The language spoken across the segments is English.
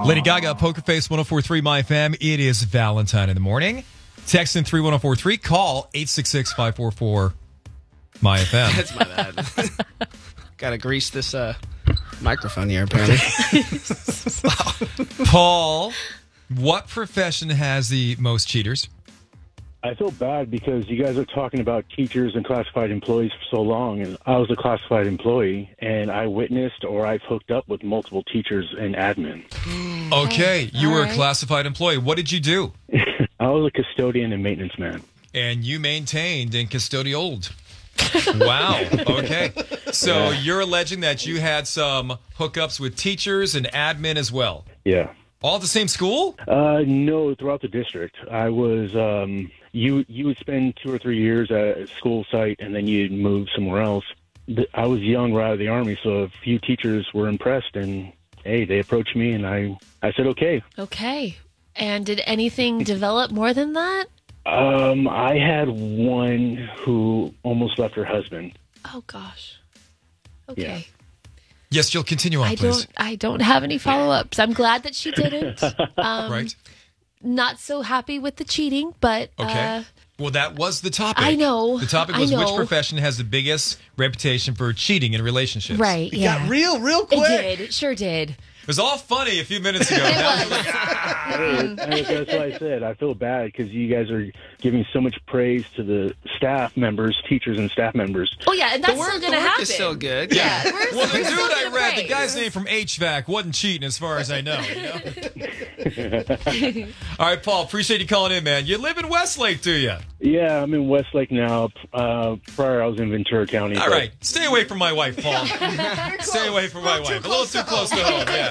Lady Gaga, Poker Face, 104.3 MyFM. It is Valentine in the morning. Text in 31043. Call 866-544-MyFM. That's my bad. Gotta grease this microphone here, apparently. Paul, what profession has the most cheaters? I feel bad because you guys are talking about teachers and classified employees for so long, and I was a classified employee, and I witnessed or I've hooked up with multiple teachers and admin. Okay, you were a classified employee. What did you do? I was a custodian and maintenance man. And you maintained and custodialed. Wow. Okay. So you're alleging that you had some hookups with teachers and admin as well. Yeah. All at the same school? No, throughout the district. I was, you would spend 2 or 3 years at a school site and then you'd move somewhere else. I was young right out of the Army, so a few teachers were impressed and, hey, they approached me and I said, okay. Okay. And did anything develop more than that? I had one who almost left her husband. Oh, gosh. Okay. Yeah. Yes, you'll continue on, please. I don't have any follow-ups. I'm glad that she didn't. Right. Not so happy with the cheating, but... Okay. Well, that was the topic. I know. The topic was which profession has the biggest reputation for cheating in relationships. Right, It got real quick. It did. It sure did. It was all funny a few minutes ago. Hey, that's what I said. I feel bad because you guys are giving so much praise to the staff members, teachers and staff members. Oh, yeah, and that's still going to happen. The work is still good. Yeah. Well, the dude I read, the guy's name from HVAC, wasn't cheating as far as I know. You know? All right, Paul, appreciate you calling in, man. You live in Westlake, do you? Yeah, I'm in Westlake now. Prior, I was in Ventura County. All right. Stay away from my wife, Paul. Stay away from my wife. A little too close to home, yeah.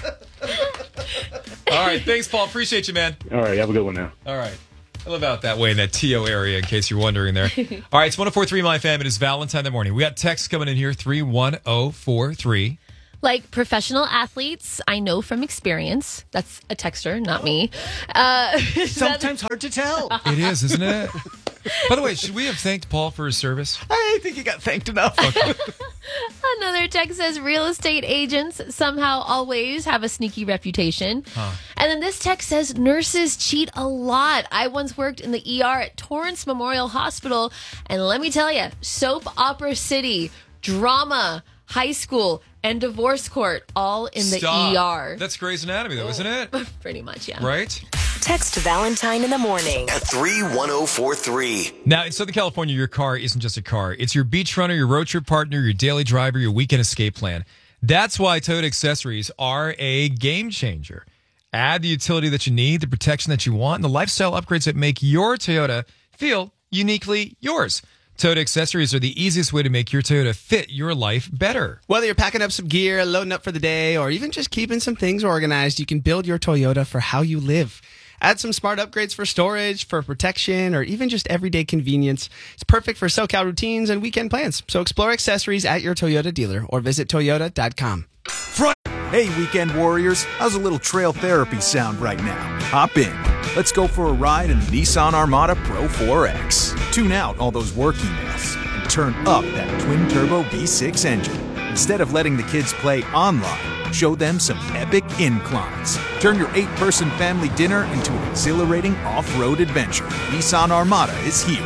All right. Thanks, Paul. Appreciate you, man. All right. Have a good one now. All right. I live out that way in that TO area, in case you're wondering there. All right. It's 104.3 MyFam. It is Valentine in the morning. We got texts coming in here, 31043. Like professional athletes, I know from experience. That's a texter, not me. Sometimes hard to tell. It is, isn't it? By the way, should we have thanked Paul for his service? I think you got thanked enough. Okay. Another text says real estate agents somehow always have a sneaky reputation. And then this text says nurses cheat a lot. I once worked in the ER at Torrance Memorial Hospital. And let me tell you, soap opera city, drama, high school, and divorce court all in the ER. That's Grey's Anatomy, though, isn't it? Pretty much, yeah. Right? Text Valentine in the morning at 31043. Now, in Southern California, your car isn't just a car. It's your beach runner, your road trip partner, your daily driver, your weekend escape plan. That's why Toyota accessories are a game changer. Add the utility that you need, the protection that you want, and the lifestyle upgrades that make your Toyota feel uniquely yours. Toyota accessories are the easiest way to make your Toyota fit your life better. Whether you're packing up some gear, loading up for the day, or even just keeping some things organized, you can build your Toyota for how you live. Add some smart upgrades for storage, for protection, or even just everyday convenience. It's perfect for SoCal routines and weekend plans. So explore accessories at your Toyota dealer or visit toyota.com. Hey, weekend warriors. How's a little trail therapy sound right now? Hop in. Let's go for a ride in the Nissan Armada Pro 4X. Tune out all those work emails and turn up that twin-turbo V6 engine. Instead of letting the kids play online, show them some epic inclines. Turn your 8-person family dinner into an exhilarating off-road adventure. Nissan Armada is here.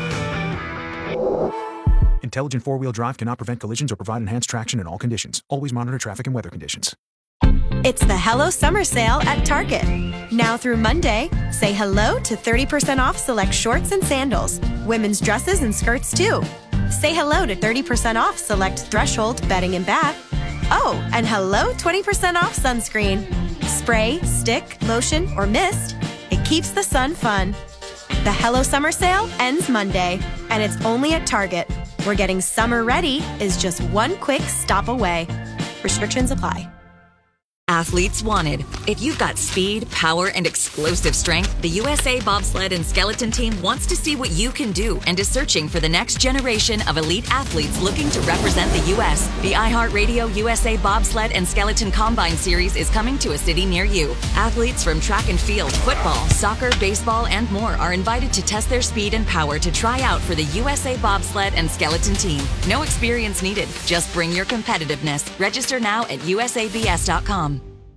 Intelligent four-wheel drive cannot prevent collisions or provide enhanced traction in all conditions. Always monitor traffic and weather conditions. It's the Hello Summer Sale at Target. Now through Monday, say hello to 30% off select shorts and sandals. Women's dresses and skirts too. Say hello to 30% off select Threshold bedding and bath. Oh, and hello 20% off sunscreen. Spray, stick, lotion, or mist. It keeps the sun fun. The Hello Summer Sale ends Monday, and it's only at Target, where getting summer ready is just one quick stop away. Restrictions apply. Athletes wanted. If you've got speed, power, and explosive strength, the USA Bobsled and Skeleton Team wants to see what you can do and is searching for the next generation of elite athletes looking to represent the U.S. The iHeartRadio USA Bobsled and Skeleton Combine Series is coming to a city near you. Athletes from track and field, football, soccer, baseball, and more are invited to test their speed and power to try out for the USA Bobsled and Skeleton Team. No experience needed. Just bring your competitiveness. Register now at usabs.com.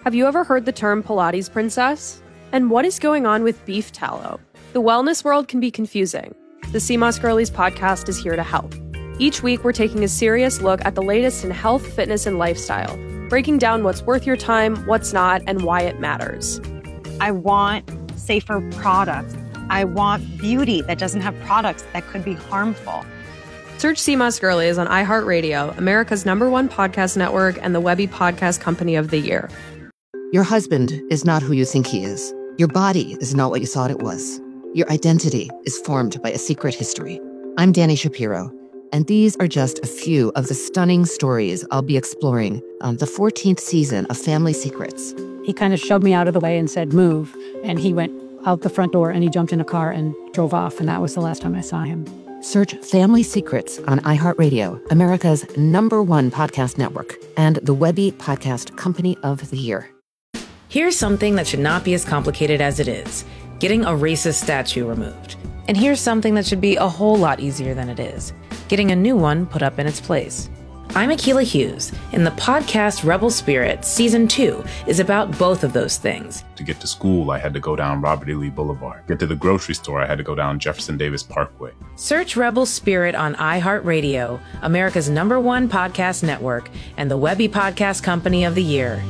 Have you ever heard the term Pilates princess? And what is going on with beef tallow? The wellness world can be confusing. The CMOS Girlies podcast is here to help. Each week, we're taking a serious look at the latest in health, fitness, and lifestyle, breaking down what's worth your time, what's not, and why it matters. I want safer products. I want beauty that doesn't have products that could be harmful. Search CMOS Girlies on iHeartRadio, America's #1 podcast network, and the Webby Podcast Company of the Year. Your husband is not who you think he is. Your body is not what you thought it was. Your identity is formed by a secret history. I'm Danny Shapiro, and these are just a few of the stunning stories I'll be exploring on the 14th season of Family Secrets. He kind of shoved me out of the way and said, move. And he went out the front door and he jumped in a car and drove off. And that was the last time I saw him. Search Family Secrets on iHeartRadio, America's #1 podcast network, and the Webby Podcast Company of the Year. Here's something that should not be as complicated as it is: getting a racist statue removed. And here's something that should be a whole lot easier than it is: getting a new one put up in its place. I'm Akilah Hughes, and the podcast Rebel Spirit Season 2 is about both of those things. To get to school, I had to go down Robert E. Lee Boulevard. Get to the grocery store, I had to go down Jefferson Davis Parkway. Search Rebel Spirit on iHeartRadio, America's #1 podcast network, and the Webby Podcast Company of the Year.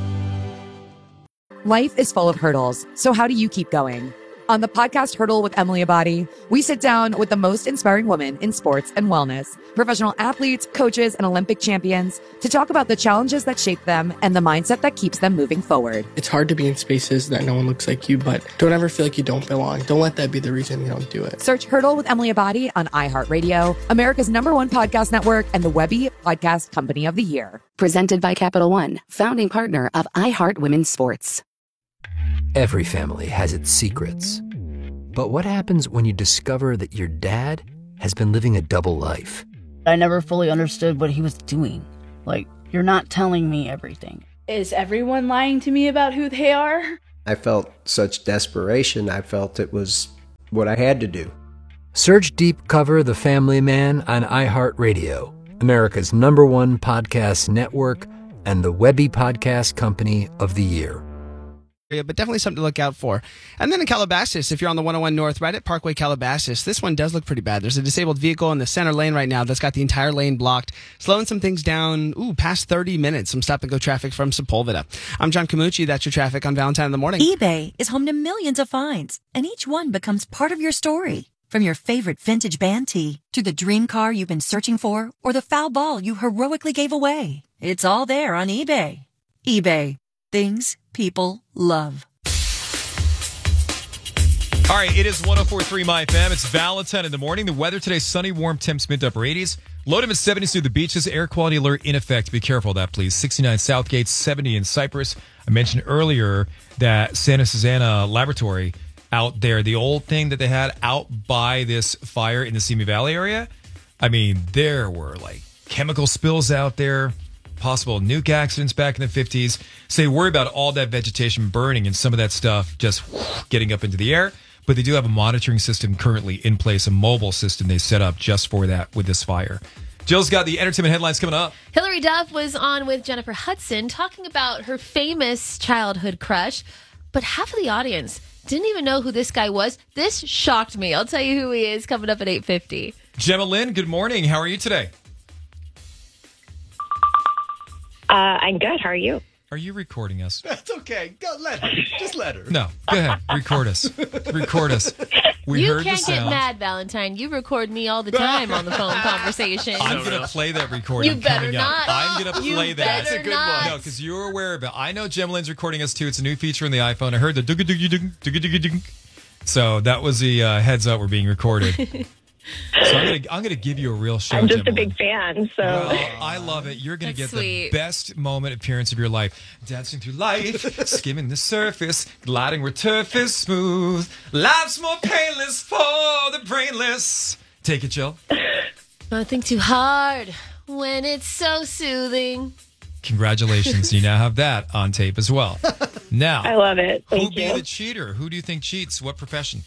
Life is full of hurdles, so how do you keep going? On the podcast Hurdle with Emily Abadi, we sit down with the most inspiring women in sports and wellness, professional athletes, coaches, and Olympic champions, to talk about the challenges that shape them and the mindset that keeps them moving forward. It's hard to be in spaces that no one looks like you, but don't ever feel like you don't belong. Don't let that be the reason you don't do it. Search Hurdle with Emily Abadi on iHeartRadio, America's #1 podcast network, and the Webby Podcast Company of the Year. Presented by Capital One, founding partner of iHeart Women's Sports. Every family has its secrets. But what happens when you discover that your dad has been living a double life? I never fully understood what he was doing. Like, you're not telling me everything. Is everyone lying to me about who they are? I felt such desperation. I felt it was what I had to do. Search Deep Cover The Family Man on iHeartRadio, America's #1 podcast network, and the Webby Podcast Company of the Year. But definitely something to look out for. And then in Calabasas, if you're on the 101 North, right at Parkway Calabasas, this one does look pretty bad. There's a disabled vehicle in the center lane right now that's got the entire lane blocked, slowing some things down, past 30 minutes, some stop-and-go traffic from Sepulveda. I'm John Camucci. That's your traffic on Valentine in the Morning. eBay is home to millions of finds, and each one becomes part of your story. From your favorite vintage band tee, to the dream car you've been searching for, or the foul ball you heroically gave away. It's all there on eBay. eBay. Things people love. All right, it is 104.3 My FM. It's Valentine in the Morning. The weather today, sunny, warm temps, mid to upper 80s. Low to mid 70s through the beaches. Air quality alert in effect. Be careful of that, please. 69 Southgate, 70 in Cypress. I mentioned earlier that Santa Susana Laboratory out there, the old thing that they had out by this fire in the Simi Valley area. I mean, there were like chemical spills out there. Possible nuke accidents back in the 50s. So they worry about all that vegetation burning and some of that stuff just getting up into the air. But they do have a monitoring system currently in place, a mobile system they set up just for that with this fire. Jill's got the entertainment headlines coming up. Hilary Duff was on with Jennifer Hudson talking about her famous childhood crush, but half of the audience didn't even know who this guy was. This shocked me. I'll tell you who he is coming up at 8:50. Gemma Lynn, good morning. How are you today? I'm good. How are you? Are you recording us? That's okay. Go, let her. Just let her. No, go ahead. Record us. Record us. We You heard can't the get sound. mad, Valentine. You record me all the time on the phone conversation. I'm going to play that recording You better coming not. up. I'm going to You play that. better That's a good not. No, because you're aware of it. I know Gemma Lynn's recording us too. It's a new feature in the iPhone. I heard the dooga-dooga-dooga-dooga-dooga. So that was the heads up we're being recorded. So I'm gonna give you a real show. I'm just Gemma a big Lynn. fan, so Well, I love it. You're gonna That's get sweet. the best moment appearance of your life. Dancing through life, skimming the surface, gliding where turf is smooth. Life's more painless for the brainless. Take it, Jill. Don't think too hard when it's so soothing. Congratulations. You now have that on tape as well. Now, I love it. Who Thank be you. the cheater? Who do you think cheats? What profession?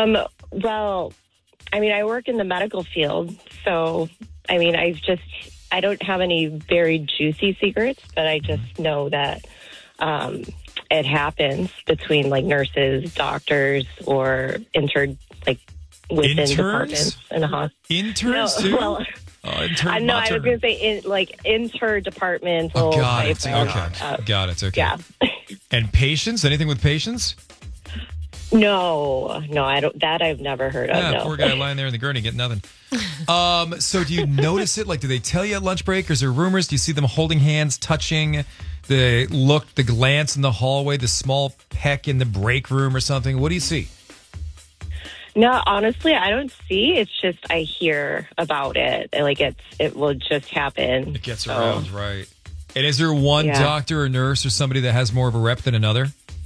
Well, I mean, I work in the medical field, so I mean, I don't have any very juicy secrets, but I just know that it happens between like nurses, doctors, or within departments in a hospital. Interns too? Well, I know. I was going to say interdepartmental. Oh, got it. type of, Got it. Okay. Yeah. And patients? Anything with patients? No, I don't. That I've never heard of. Yeah, No. poor guy lying there in the gurney getting nothing. So do you notice it? Like, do they tell you at lunch break? Or is there rumors? Do you see them holding hands, touching, the glance in the hallway, the small peck in the break room or something? What do you see? No, honestly, I don't see. It's just I hear about it. Like it will just happen. It gets around, right? And is there one doctor or nurse or somebody that has more of a rep than another?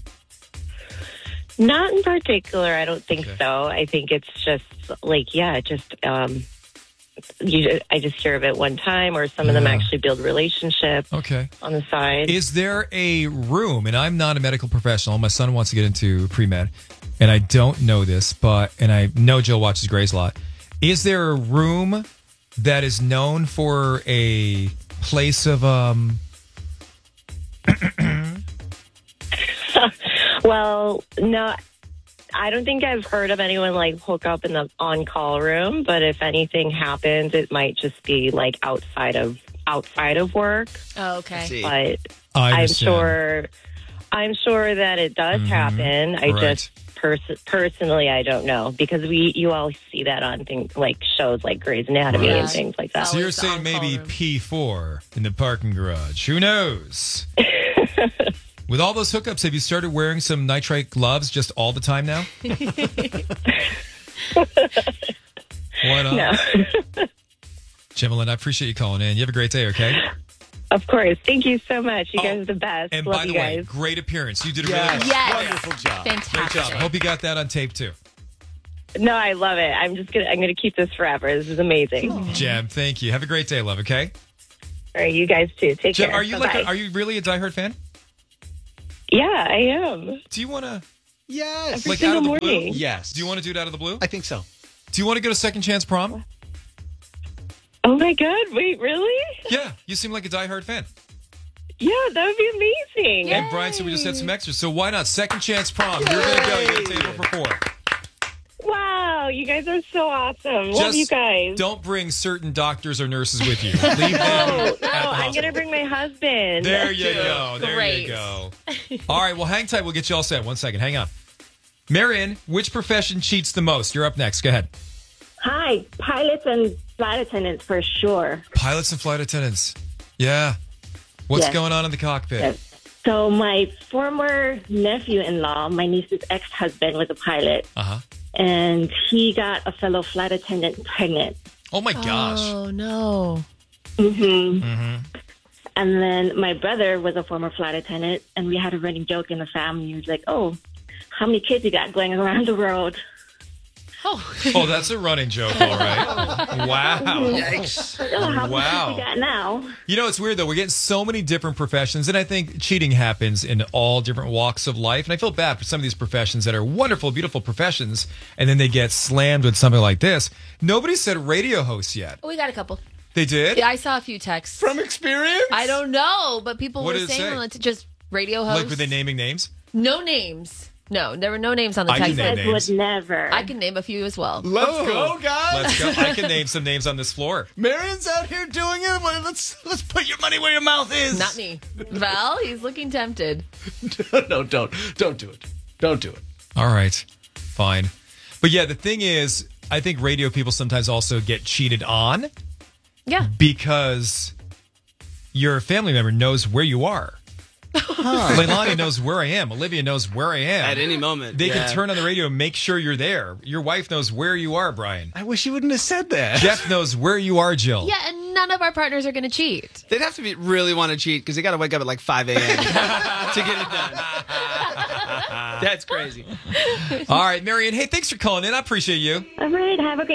Not in particular. I don't think so. I think it's just like, I just hear of it one time, or some of them actually build relationships on the side. Is there a room, and I'm not a medical professional, my son wants to get into pre-med, and I don't know this, and I know Jill watches Grey's a lot. Is there a room that is known for a place of... Well, no, I don't think I've heard of anyone like hook up in the on-call room, but if anything happens, it might just be like outside of work. Oh, okay. But I I'm sure that it does happen. I just personally, I don't know, because you all see that on things like shows like Grey's Anatomy and things like that. So you're saying maybe P4 in the parking garage. Who knows? With all those hookups, have you started wearing some nitrite gloves just all the time now? Why not? No. Jemilyn, I appreciate you calling in. You have a great day, okay? Of course. Thank you so much. You guys are the best. And Love by the you way, guys. great appearance. You did a really well. Yes. Wonderful job. Fantastic. Great job. I hope you got that on tape, too. No, I love it. I'm gonna keep this forever. This is amazing. Jem, thank you. Have a great day, love, okay? All right, you guys too. Take Jem, care. are you Bye-bye. are you really a diehard fan? Yeah, I am. Do you want to... Yes. Every out of the single blue? morning. Yes. Do you want to do it out of the blue? I think so. Do you want to go to Second Chance Prom? Oh my God! Wait, really? Yeah, you seem like a diehard fan. Yeah, that would be amazing. And Brian said we just had some extras, so why not? Second Chance Prom. You're going to go. You get a table for 4. Wow, you guys are so awesome. Love Just you guys. don't bring certain doctors or nurses with you. Leave them. No, I'm gonna bring my husband. There you go. There you go. All right, well, hang tight. We'll get you all set. 1 second. Hang on. Marion, which profession cheats the most? You're up next. Go ahead. Hi, pilots and flight attendants for sure. Pilots and flight attendants. Yeah. What's Yes. going on in the cockpit? Yes. So my former nephew-in-law, my niece's ex-husband, was a pilot, Uh-huh. and he got a fellow flight attendant pregnant. Oh, my gosh. Oh, no. Mm-hmm. And then my brother was a former flight attendant, and we had a running joke in the family. He was like, "Oh, how many kids you got going around the world?" Oh, that's a running joke, all right. Wow. Yikes. Oh, how many Wow. kids you got now? You know, it's weird, though. We're getting so many different professions, and I think cheating happens in all different walks of life. And I feel bad for some of these professions that are wonderful, beautiful professions, and then they get slammed with something like this. Nobody said radio hosts yet. We got a couple. They did? Yeah, I saw a few texts. From experience? I don't know, but people What were did it saying say? well, it's just radio hosts. Like, were they naming names? No names. No, there were no names on the I can text. name names. Would never. I can name a few as well. Let's go, guys. Let's go. I can name some names on this floor. Marion's out here doing it. Well, let's put your money where your mouth is. Not me. Val, he's looking tempted. No, don't do it. Don't do it. All right. Fine. But yeah, the thing is, I think radio people sometimes also get cheated on. Yeah. Because your family member knows where you are. Leilani knows where I am. Olivia knows where I am. At any moment. They Yeah. can turn on the radio and make sure you're there. Your wife knows where you are, Brian. I wish you wouldn't have said that. Jeff knows where you are, Jill. Yeah, and none of our partners are going to cheat. They'd have to really want to cheat because they got to wake up at like 5 a.m. to get it done. That's crazy. All right, Marion. Hey, thanks for calling in. I appreciate you. All right, have a great